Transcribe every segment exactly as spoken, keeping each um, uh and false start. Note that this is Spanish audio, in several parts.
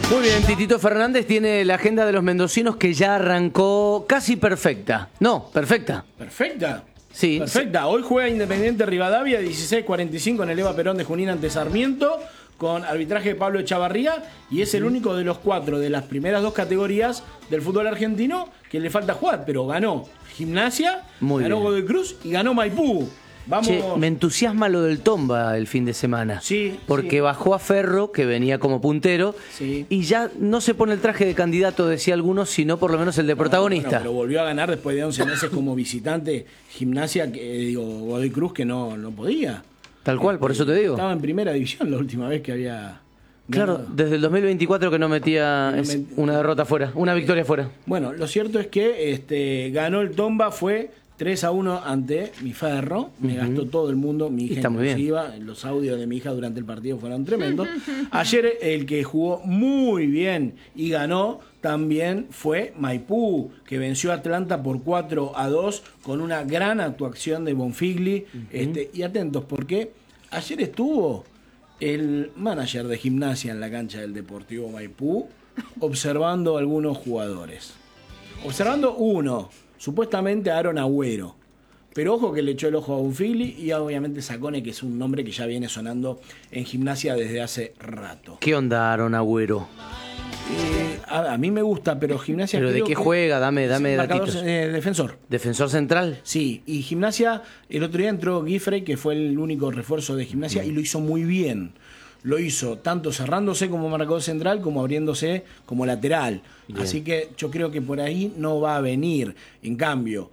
Muy bien, Titito Fernández tiene la agenda de los mendocinos que ya arrancó casi perfecta. No, perfecta. ¿Perfecta? Sí. Perfecta. Hoy juega Independiente Rivadavia, dieciséis cuarenta y cinco en el Eva Perón de Junín ante Sarmiento, con arbitraje de Pablo Echavarría, y es el único de los cuatro de las primeras dos categorías del fútbol argentino que le falta jugar, pero ganó Gimnasia, Muy ganó bien. Godoy Cruz y ganó Maipú. Vamos. Che, me entusiasma lo del Tomba el fin de semana. Sí, Porque sí. bajó a Ferro, que venía como puntero, Sí. y ya no se pone el traje de candidato, decía algunos, sino por lo menos el de protagonista. Bueno, pero volvió a ganar después de once meses como visitante Gimnasia, que, eh, digo, Godoy Cruz, que no, no podía. Tal cual, por eso te digo. Estaba en primera división la última vez que había Claro, ganado. desde el dos mil veinticuatro que no metía No es- met- una derrota fuera, una victoria fuera. Bueno, lo cierto es que este, ganó el Tomba, fue tres a uno ante mi Ferro. Me gastó todo el mundo, mi hija Está muy bien. inclusiva. Los audios de mi hija durante el partido fueron tremendos. Ayer el que jugó muy bien y ganó también fue Maipú, que venció a Atlanta por cuatro a dos con una gran actuación de Bonfigli. este, y atentos, porque ayer estuvo el manager de Gimnasia en la cancha del Deportivo Maipú observando a algunos jugadores. Observando uno, supuestamente a Aaron Agüero. Pero ojo que le echó el ojo a Bonfigli y obviamente Sacone, que es un nombre que ya viene sonando en Gimnasia desde hace rato. ¿Qué onda, Aaron Agüero? Eh, a, a mí me gusta, pero Gimnasia... ¿Pero de creo qué que- juega? Dame, dame marcador, datitos. eh, defensor. ¿Defensor central? Sí, y Gimnasia, el otro día entró Giffrey, que fue el único refuerzo de Gimnasia, y lo hizo muy bien. Lo hizo tanto cerrándose como marcador central, como abriéndose como lateral. Bien. Así que yo creo que por ahí no va a venir. En cambio,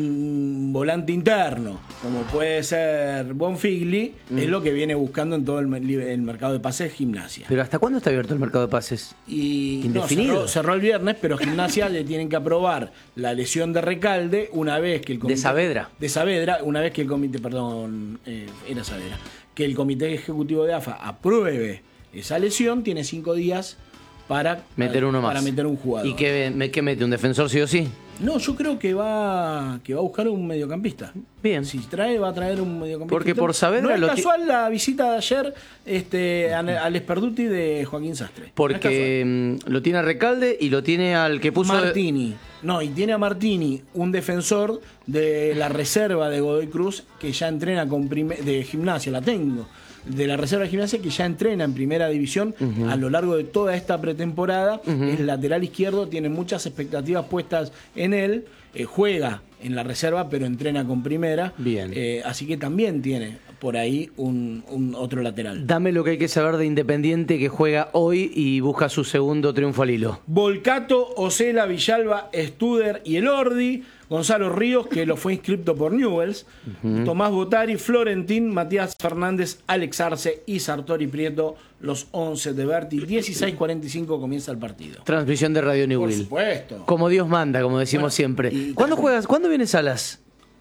un volante interno, como puede ser Bonfigli, es lo que viene buscando en todo el, me- el mercado de pases Gimnasia. ¿Pero hasta cuándo está abierto el mercado de pases? Y no, Indefinido. cerró, cerró el viernes, pero Gimnasia le tienen que aprobar la lesión de Recalde una vez que el comité... De Saavedra. De Saavedra, una vez que el comité, perdón, eh, era Saavedra, que el comité ejecutivo de A F A apruebe esa lesión, tiene cinco días para Meter uno más. para meter un jugador. ¿Y qué, me- qué mete? ¿Un defensor sí o sí? No, yo creo que va que va a buscar un mediocampista. Bien. Si trae, va a traer un mediocampista. Porque por Saavedra no es lo ti- casual la visita de ayer este, al al Esperduti de Joaquín Sastre. No es Porque mm, lo tiene a Recalde y lo tiene al que puso... Martini. No, y tiene a Martini, un defensor de la reserva de Godoy Cruz, que ya entrena con prime- de Gimnasia, la tengo, de la reserva de Gimnasia, que ya entrena en primera división a lo largo de toda esta pretemporada. Es lateral izquierdo, tiene muchas expectativas puestas en él, eh, juega en la reserva, pero entrena con primera. Bien. Eh, así que también tiene por ahí un, un otro lateral. Dame lo que hay que saber de Independiente, que juega hoy y busca su segundo triunfo al hilo. Volcato, Osela, Villalba, Studer y Elordi, Gonzalo Ríos, que lo fue inscripto por Newells, Tomás Botari, Florentín, Matías Fernández, Alex Arce y Sartori Prieto, los once de Berti. dieciséis cuarenta y cinco comienza el partido. Transmisión de Radio Por Newell. supuesto. Como Dios manda, como decimos Bueno, siempre. y- ¿Cuándo juegas? ¿Cuándo viene Salas?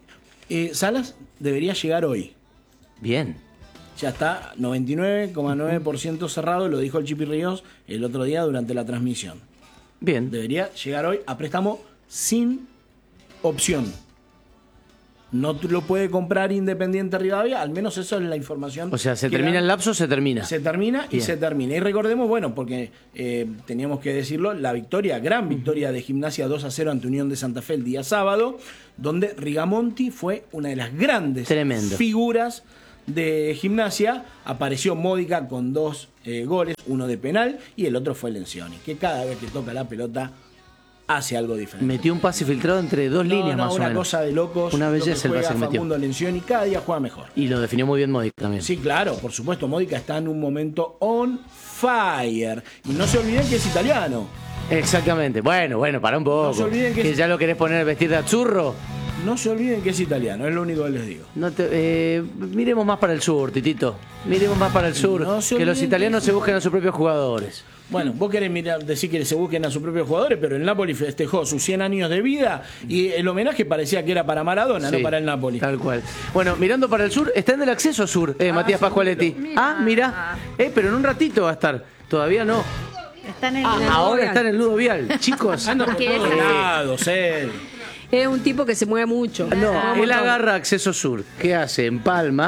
Eh, Salas debería llegar hoy. Bien. Ya está noventa y nueve coma nueve por ciento cerrado, lo dijo el Chipi Ríos el otro día durante la transmisión. Bien. Debería llegar hoy a préstamo sin opción. No t- lo puede comprar Independiente Rivadavia, al menos eso es la información. O sea, se que termina da- el lapso, se termina. Se termina y Bien. se termina. Y recordemos, bueno, porque eh, teníamos que decirlo, la victoria, gran victoria de Gimnasia dos a cero ante Unión de Santa Fe el día sábado, donde Rigamonti fue una de las grandes Tremendo. figuras de Gimnasia. Apareció Módica con dos eh, goles, uno de penal y el otro fue Lencioni, que cada vez que toca la pelota hace algo diferente. Metió un pase filtrado entre dos No, líneas no, más o una menos. cosa de locos. Una lo que belleza el juega pase que metió. Facundo Lencioni, cada día juega mejor. Y lo definió muy bien Modic también. Sí, claro, por supuesto, Módica está en un momento on fire. Y no se olviden que es italiano. Exactamente. Bueno, bueno, para un poco. No se olviden que- ya lo querés poner vestir de azzurro. No se olviden que es italiano, es lo único que les digo. No te- eh, miremos más para el sur, Titito. Miremos más para el sur. No se que los olviden italianos que- se busquen a sus propios jugadores. Bueno, vos querés mirar, decir que se busquen a sus propios jugadores, pero el Napoli festejó sus cien años de vida y el homenaje parecía que era para Maradona, Sí, no para el Napoli. Tal cual. Bueno, mirando para el sur, está en el acceso sur, eh, Matías Pascualetti. Mirá. Ah, mira. Eh, pero en un ratito va a estar. Todavía no. Está en el, Ah, en el ahora Bogan. está en el nudo vial. Chicos. Anda por Que todos es- lados, él. Es un tipo que se mueve mucho. Se mueve No, un él montón. agarra acceso sur. ¿Qué hace? En Palma.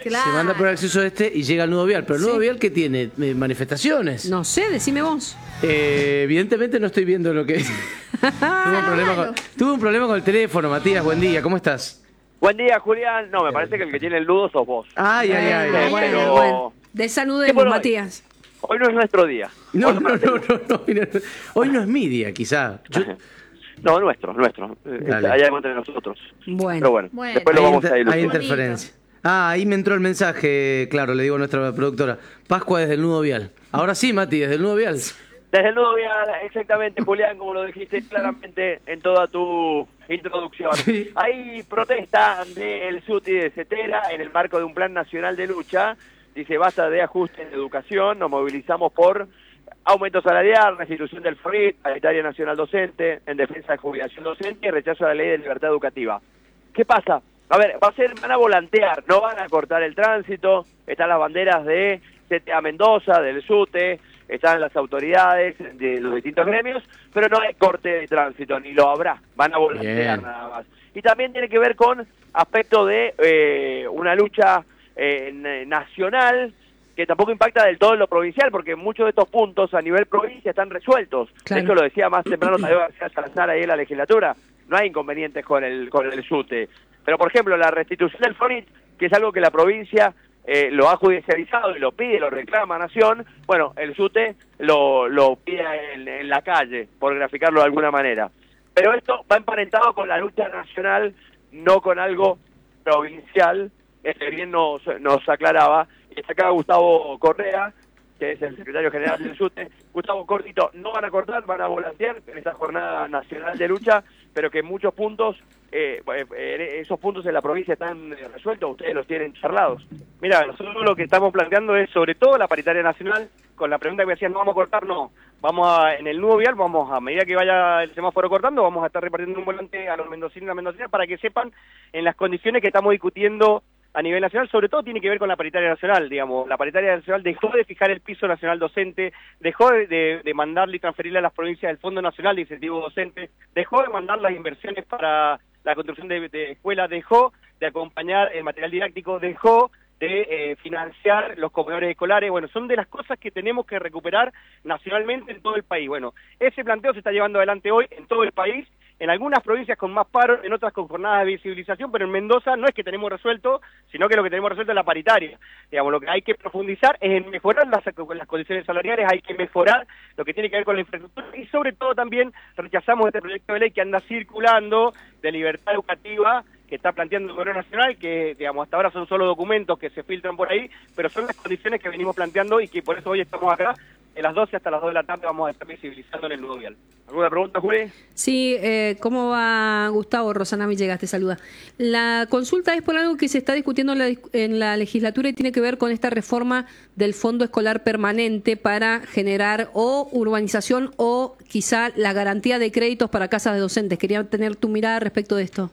Se manda por el acceso este y llega al nudo vial. Pero el nudo Sí. vial, ¿qué tiene? Eh, ¿Manifestaciones? No sé, decime vos. Eh, evidentemente no estoy viendo lo que es. tuve, un problema con, tuve un problema con el teléfono, Matías. Buen día, ¿cómo estás? Buen día, Julián. No, me parece que el que tiene el nudo sos vos. Ay, ay, ay. Bueno, ay. Bueno, pero- bueno. Desanudemos, ¿Qué por hoy? Matías. Hoy no es nuestro día. No, Hoy no, martes. no, no, no, mira, hoy no es mi día, quizá. Yo- No, nuestro, nuestro. Eh, Dale. Hay algo entre nosotros. Bueno. Pero bueno, Bueno. después lo hay, vamos inter- a hay ilustrar. interferencia. Ah, ahí me entró el mensaje, claro, le digo a nuestra productora. Pascua desde el nudo vial. Ahora sí, Mati, desde el nudo vial. Desde el nudo vial, exactamente, Julián, como lo dijiste claramente en toda tu introducción. Sí. Hay protesta del SUTI de Cetera en el marco de un plan nacional de lucha. Dice, basta de ajuste en educación, nos movilizamos por aumento salarial, restitución del F R I T, paritaria nacional docente, en defensa de jubilación docente y rechazo a la ley de libertad educativa. ¿Qué pasa? A ver, va a ser, van a volantear, no van a cortar el tránsito, están las banderas de C T A Mendoza, del SUTE, están las autoridades de los distintos gremios, pero no hay corte de tránsito, ni lo habrá, van a volantear Bien. nada más. Y también tiene que ver con aspecto de eh, una lucha eh, n- nacional, que tampoco impacta del todo en lo provincial, porque muchos de estos puntos a nivel provincia están resueltos. Claro. De hecho, lo decía más temprano Tadeo García Salazar ahí en la legislatura, no hay inconvenientes con el con el SUTE. Pero, por ejemplo, la restitución del F R I T, que es algo que la provincia eh, lo ha judicializado y lo pide, lo reclama Nación, bueno, el SUTE lo, lo pide en, en la calle, por graficarlo de alguna manera. Pero esto va emparentado con la lucha nacional, no con algo provincial, este bien nos, nos aclaraba. Y está acá Gustavo Correa, que es el secretario general del SUTE. Gustavo, cortito, no van a cortar, van a volantear en esta jornada nacional de lucha, pero que en muchos puntos, eh, eh, esos puntos en la provincia están eh, resueltos, ustedes los tienen charlados. Mira, nosotros lo que estamos planteando es sobre todo la paritaria nacional, con la pregunta que me decían, no vamos a cortar, no. Vamos a, en el nudo vial, vamos a medida que vaya el semáforo cortando, vamos a estar repartiendo un volante a los mendocinos y las mendocinas para que sepan en las condiciones que estamos discutiendo a nivel nacional, sobre todo tiene que ver con la paritaria nacional, digamos, la paritaria nacional dejó de fijar el piso nacional docente, dejó de, de, de mandarle y transferirle a las provincias el Fondo Nacional de Incentivo Docente, dejó de mandar las inversiones para la construcción de, de escuelas, dejó de acompañar el material didáctico, dejó de eh, financiar los comedores escolares. Bueno, son de las cosas que tenemos que recuperar nacionalmente en todo el país. Bueno, ese planteo se está llevando adelante hoy en todo el país, en algunas provincias con más paro, en otras con jornadas de visibilización, pero en Mendoza no es que tenemos resuelto, sino que lo que tenemos resuelto es la paritaria. Digamos, lo que hay que profundizar es en mejorar las, las condiciones salariales, hay que mejorar lo que tiene que ver con la infraestructura y sobre todo también rechazamos este proyecto de ley que anda circulando de libertad educativa que está planteando el Gobierno Nacional, que digamos hasta ahora son solo documentos que se filtran por ahí, pero son las condiciones que venimos planteando y que por eso hoy estamos acá. De las doce hasta las dos de la tarde vamos a estar visibilizando en el nudo vial. ¿Alguna pregunta, Juli? Sí, eh, ¿cómo va Gustavo? Rosana Villegas te saluda. La consulta es por algo que se está discutiendo en la, en la legislatura y tiene que ver con esta reforma del Fondo Escolar Permanente para generar o urbanización o quizá la garantía de créditos para casas de docentes. Quería tener tu mirada respecto de esto.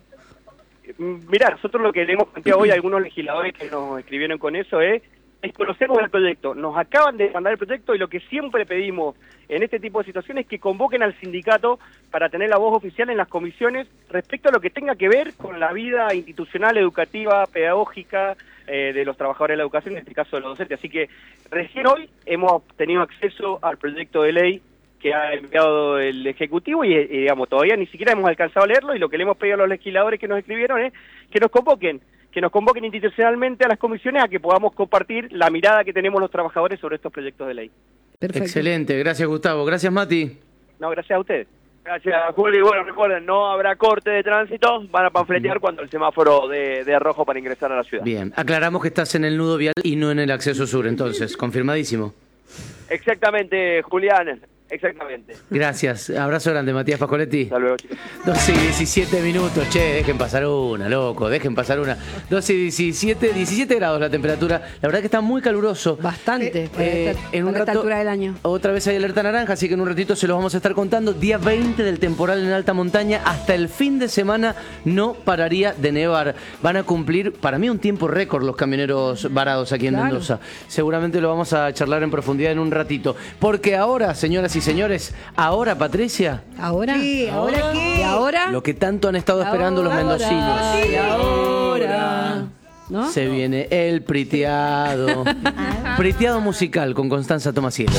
Mirá, nosotros lo que le hemos planteado hoy a algunos legisladores que nos escribieron con eso es, es conocemos el proyecto. Nos acaban de mandar el proyecto y lo que siempre pedimos en este tipo de situaciones es que convoquen al sindicato para tener la voz oficial en las comisiones respecto a lo que tenga que ver con la vida institucional, educativa, pedagógica eh, de los trabajadores de la educación, en este caso de los docentes. Así que recién hoy hemos tenido acceso al proyecto de ley que ha enviado el Ejecutivo y, y, digamos, todavía ni siquiera hemos alcanzado a leerlo y lo que le hemos pedido a los legisladores que nos escribieron es que nos convoquen, que nos convoquen institucionalmente a las comisiones a que podamos compartir la mirada que tenemos los trabajadores sobre estos proyectos de ley. Perfecto. Excelente, gracias Gustavo, gracias Mati. No, gracias a ustedes. Gracias, Juli. Bueno, recuerden, no habrá corte de tránsito, van a panfletear cuando el semáforo de, de rojo para ingresar a la ciudad. Bien, aclaramos que estás en el nudo vial y no en el acceso sur, entonces, confirmadísimo. Exactamente, Julián. Exactamente. Gracias. Abrazo grande, Matías Pascoletti. Hasta luego, chicos. doce y diecisiete minutos, che, dejen pasar una, loco, dejen pasar una. doce y diecisiete, diecisiete grados la temperatura. La verdad que está muy caluroso. Bastante, para, Eh, esta, en un para esta rato, altura del año. Otra vez hay alerta naranja, así que en un ratito se los vamos a estar contando. Día veinte del temporal en alta montaña. Hasta el fin de semana no pararía de nevar. Van a cumplir, para mí, un tiempo récord los camioneros varados aquí en Claro. Mendoza. Seguramente lo vamos a charlar en profundidad en un ratito. Porque ahora, señoras y señores, ahora, Patricia, ¿Ahora? Sí, ¿ahora qué? ¿Y ahora? lo que tanto han estado esperando los Ahora, mendocinos. ¿y ahora? ¿no? Se viene el priteado. Priteado musical con Constanza Tomasiello.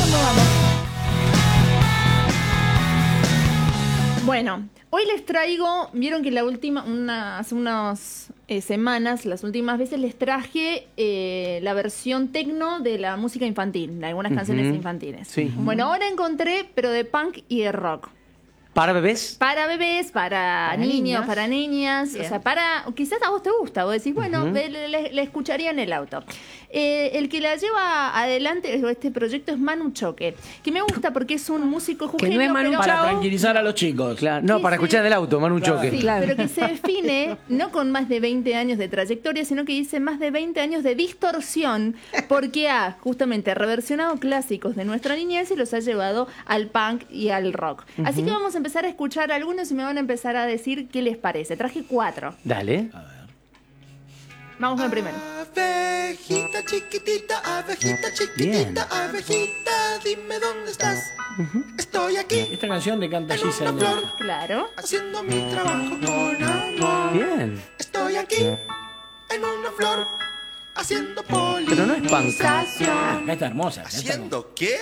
Bueno, hoy les traigo, vieron que la última, una, hace unas eh, semanas, las últimas veces les traje eh, la versión tecno de la música infantil, de algunas canciones Ujú. infantiles. Sí. Bueno, ahora encontré, pero de punk y de rock. ¿Para bebés? Para bebés, para, Para niños, niños. para niñas, Bien. o sea, para, quizás a vos te gusta, vos decís, bueno, Ujú. ve- le, le- le escucharía en el auto. Eh, el que la lleva adelante este proyecto es Manu Choque, que me gusta porque es un músico Que no jujeño, es Manu pero- Para Chao. tranquilizar a los chicos. Claro. No, Sí, para sí. escuchar en el auto, Manu Claro. Choque. Sí, Claro. pero que se define no con más de veinte años de trayectoria, sino que dice más de veinte años de distorsión, porque ha justamente reversionado clásicos de nuestra niñez y los ha llevado al punk y al rock. Así que vamos a empezar a escuchar algunos y me van a empezar a decir qué les parece. Traje cuatro. Dale. Vamos con el primero. Abejita chiquitita, abejita Bien. chiquitita, abejita, dime dónde estás. Estoy aquí Esta canción le canta en Gisela. una flor, Claro. haciendo mi trabajo con amor. Bien. Estoy aquí en una flor, haciendo poli. Pero no es punk. Acá está hermosa. acá está hermosa. ¿Haciendo qué?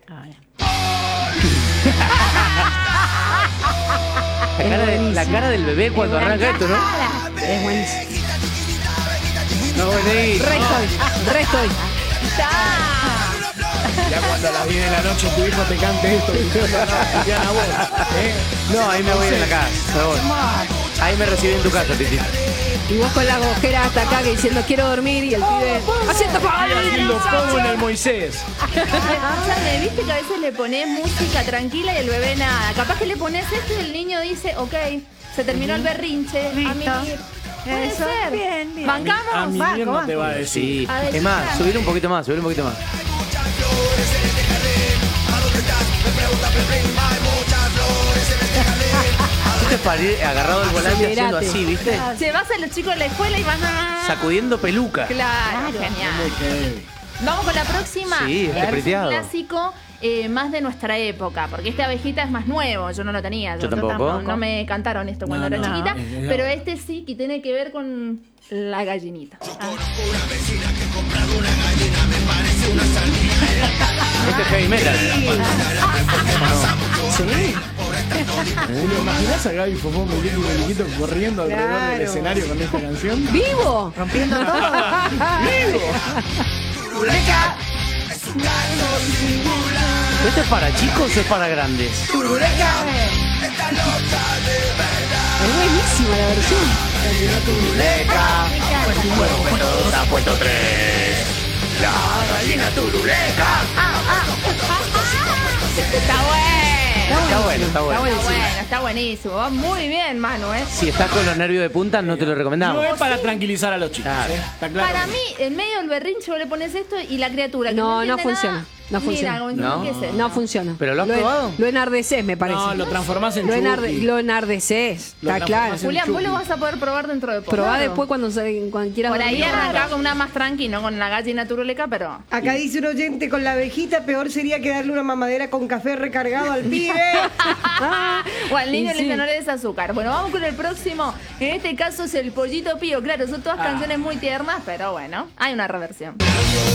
La cara, de- la cara del bebé cuando arranca esto, ¿no? Es buenísimo. No, vení. Re estoy, re estoy. Ya cuando a las diez de la noche tu hijo te cante esto, y te a vos. ¿eh? No, ahí me voy de la casa. me voy. Ahí me recibí en tu casa, Titi. Y vos con la agujera hasta acá que diciendo quiero dormir y el pibe haciendo Haciendo fuego en el Moisés. Escuchame, viste que a veces le pones música tranquila y el bebé nada. Capaz que le pones esto y el niño dice, ok, se terminó el berrinche. A mí, puede Eso, ser. bien, bien. ¿Bancamos? A mi Banco, no te banco. va a decir. Sí. A ver, Es más, chica. subir un poquito más, subir un poquito más. Esto es para ir agarrado al volante haciendo Acelerate. así, ¿viste? Llevas a los chicos a la escuela y van a... Sacudiendo peluca. Claro, genial. Vamos con la próxima. Sí, este Es un priteado. clásico eh, más de nuestra época, porque este abejita es más nuevo, yo no lo tenía. Yo tampoco. No me cantaron esto cuando No, era no, chiquita, es- es- pero este sí que tiene que ver con la gallinita. Este es heavy metal. ¿Te lo imaginas a Gaby Fofón Meliquito y Meliquito corriendo alrededor del Claro. escenario con esta canción? ¡Vivo! Rompiendo todo. ¿Esto es para chicos o es para grandes? Es buenísima la versión. Está bueno. Está bueno, está bueno. Está bueno, está buenísimo. Va muy bien, Manu, ¿eh? Si estás con los nervios de punta, no te lo No recomendamos. es para tranquilizar a los chicos. Claro. ¿eh? Está claro. Para mí, en medio del berrinche vos le pones esto y la criatura que No, no, no entiende funciona, nada, no funciona. Mira, como No. ¿qué es esto? No funciona. ¿Pero lo has en- probado? Lo enardeces, me parece. No, lo transformás en Lo, enarde- chupi. lo enardeces, Lo está claro. transformás en Julián, vos lo chupi. vas a poder probar dentro de poco. Probá Claro. después cuando, se, cuando quieras Por ahí dormir. arrancá con una más tranqui, no con la gallina turuleca, pero... Acá dice un oyente con la abejita, peor sería que darle una mamadera con café recargado al pibe. O al niño Y le sí. dice no le des azúcar. Bueno, vamos con el próximo. En este caso es el Pollito Pío. Claro, son todas canciones muy tiernas, pero bueno, hay una reversión.